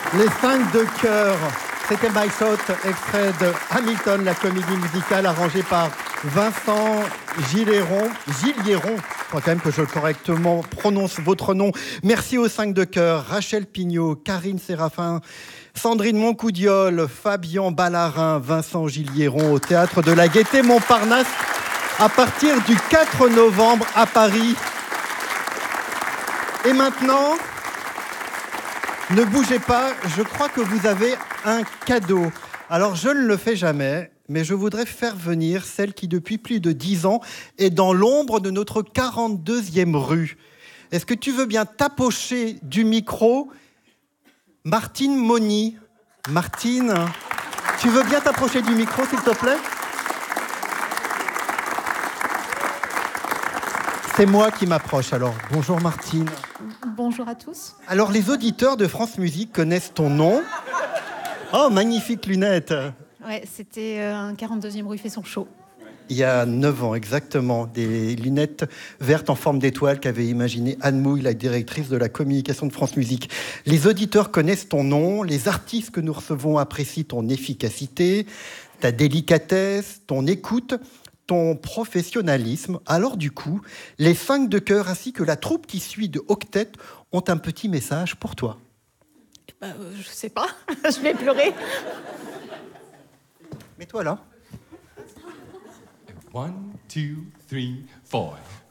Les 5 de cœur, c'était My Thought, extrait de Hamilton, la comédie musicale arrangée par Vincent Gilliéron. Je crois quand même que je correctement prononce votre nom. Merci aux 5 de cœur, Rachel Pignot, Karine Séraphin, Sandrine Moncoudiol, Fabien Ballarin, Vincent Gilliéron au Théâtre de la Gaîté Montparnasse à partir du 4 novembre à Paris. Et maintenant, ne bougez pas, je crois que vous avez un cadeau. Alors, je ne le fais jamais, mais je voudrais faire venir celle qui, depuis plus de 10 ans, est dans l'ombre de notre 42e rue. Est-ce que tu veux bien t'approcher du micro, Martine Moni? Martine, tu veux bien t'approcher du micro, s'il te plaît? C'est moi qui m'approche, alors. Bonjour Martine. Bonjour à tous. Alors, les auditeurs de France Musique connaissent ton nom. Oh, magnifique lunettes. Ouais, c'était un 42e rue fait son show. Il y a 9 ans, exactement. Des lunettes vertes en forme d'étoile qu'avait imaginé Anne Mouille, la directrice de la communication de France Musique. Les auditeurs connaissent ton nom. Les artistes que nous recevons apprécient ton efficacité, ta délicatesse, ton écoute, ton professionnalisme. Alors du coup, les 5 de cœur ainsi que la troupe qui suit de Octet ont un petit message pour toi. Je sais pas, je vais pleurer. Mets-toi là. 1, 2, 3, 4.